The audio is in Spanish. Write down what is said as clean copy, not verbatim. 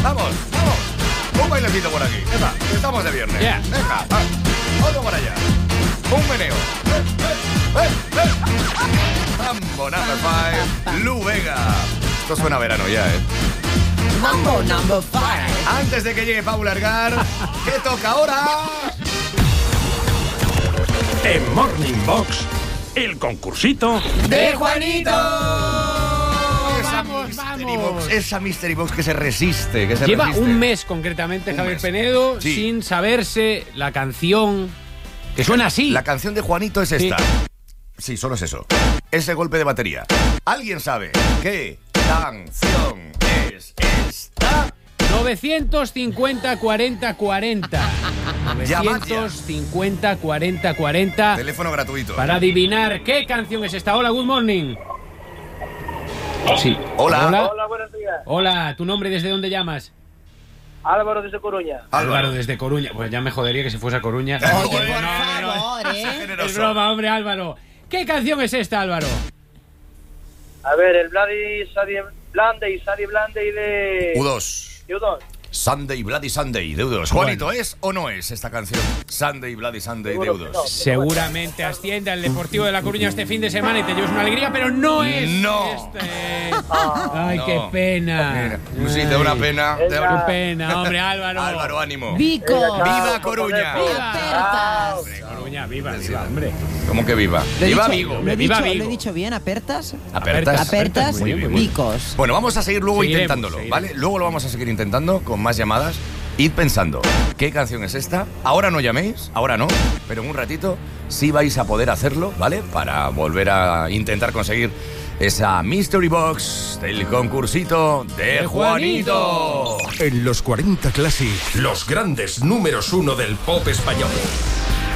Vamos. Un bailecito por aquí. Venga, estamos de viernes. Yeah. Venga, otro por allá. Un meneo. Mambo number 5, Lu Vega. Esto suena a verano ya, Mambo number 5. Antes de que llegue Pau Largar, ¿qué toca ahora? En Morning Box, el concursito ¡De Juanito! Esa Mystery Box que se resiste, que se Lleva resiste. un mes concretamente Un Javier mes. Penedo Sí. sin saberse la canción que suena así. La canción de Juanito es esta. Sí, solo es eso. Ese golpe de batería. ¿Alguien sabe qué canción es esta? 950 40 40. Llamad ya. 950 40 40. Teléfono gratuito. Para adivinar qué canción es esta. Hola, good morning. Sí. Hola. Hola, buenos días. Hola, ¿tu nombre desde dónde llamas? Álvaro desde Coruña. Álvaro desde Coruña. Pues ya me jodería que se fuese a Coruña. Oye, Joder, por no, favor, Sé ¿eh? generoso. Es broma, hombre, Álvaro. ¿Qué canción es esta, Álvaro? A ver, el Bloody Sadie Blandy de U2. U2. Sunday, Bloody Sunday de U2. Juanito, ¿es o no es esta canción? Sunday, Bloody Sunday de Seguro que U2. no. Seguramente asciende al Deportivo de La Coruña este fin de semana y te llevas una alegría, pero no es. No. Ay, No. qué pena. Mira, sí, te da una pena. te da Qué una- pena, hombre, Álvaro. Álvaro, ánimo. Vico. ¡Viva Coruña! Apertas. Hombre, Coruña, viva, viva, hombre. ¿Cómo que viva? Lo he ¡Viva dicho- Vigo! Lo he Viva dicho, Vigo. lo he dicho bien, apertas. Apertas. Apertas, muy bien, muy bien. Vicos. Bueno, vamos a seguir luego Seguiremos, intentándolo, seguiremos. ¿vale? Luego lo vamos a seguir intentando con más llamadas. Id pensando, ¿qué canción es esta? Ahora no llaméis, ahora no, pero en un ratito sí vais a poder hacerlo, ¿vale? Para volver a intentar conseguir esa Mystery Box del concursito de Juanito. en los 40 Classic, los grandes números 1 del pop español.